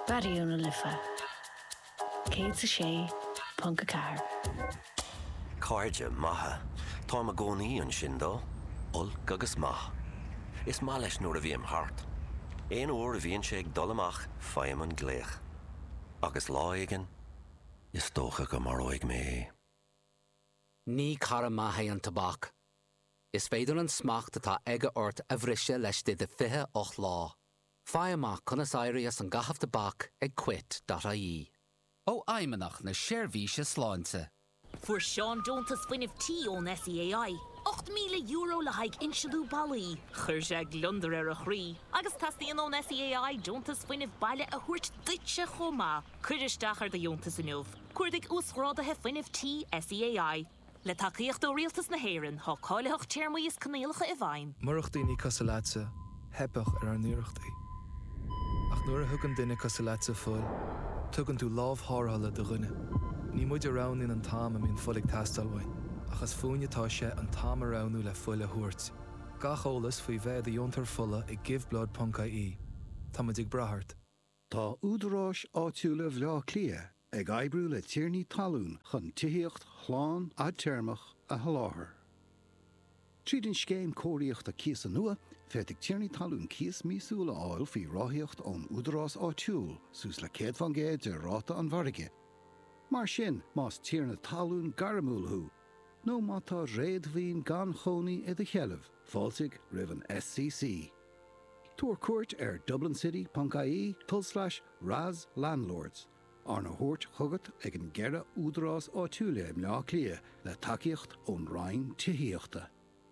Bariúna lifa. Céad sa sé, punca car. Cairde maithe. Tá a gcónaí an sin dó. Ulc agus maith. Is má leis nuair a bhíam thart. Éon uair a bhíonn sé ag dul amach faim an gléach. Agus lá igen, is tócha go mar óig mé. Ní cara maithe an tabhac. Is féidir an smacht atá aige ort a bhriise leis de 28 lá. Fá amach conas éirí as an gahaf tabhac ag quit.ie. Ó aimimeach na séirbhíse sláinte. Fuair Sean Dontas fuinneamh tí ón SEAI. €8,000 le haig inseadú ballaí. Chuir sé glundar ar a chrí. Agus tastíon ón SEAI Dontas fuinneamh baile a thuirt duitse chomá. Cuiristeachar de Dontas inniuh. Cuirdig úsrádathe fuinneamh tí SEAI. Le takeíocht ó rialtas na héireann, thá cáileach téirmaíos canéalacha i bhaim. Marach daoine casaláitse, hepach ar an nuireachtaí. Ach nuair a thugann duine casaláitse fuil, tugann tú lámhthárthala do rinne. Ní muid arán in an táim a mín fulig tastalhain, achas fúinetá sé an táim aránú le fuile thuirt. Gach ólas faoi bheith a diontar fulla i giveblood.ie. Tá muid ag brathart. Tá údarás áitiúla bhleá clia ag aibrú le tíirní talún chun tithíocht chláán a teirmach a haláthair. Tríd an scéim cóiríocht a cías an nua, féidig tíirní talún cías mísúla áil faoi ráthíocht ón údarás áitiúil sús le céad fan géad de ráta an bharige. Mar sin más tíirna talún garamúlthú, nó mátá réadmhíon gan chonaí i de cheileh, fáilsigh ribh an SCC. Tuair cuairt ar dublincity.ie/Raz Landlords. Arna thuirt chugat ag an gceithre údarás áitiúla im leá clia le takeíocht ón rainn tithíochta.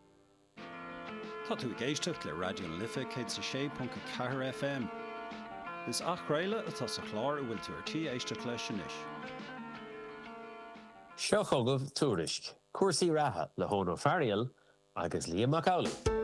Tá tú ag éisteacht le Radio Lifa 106.4 FM. Is ach réile atá sa chlár a bhfuil tú ar tí éisteacht leis sin is. Seo chugah túrisc, cuasaí ratha le Hónó Farial agus Liam Macaulay.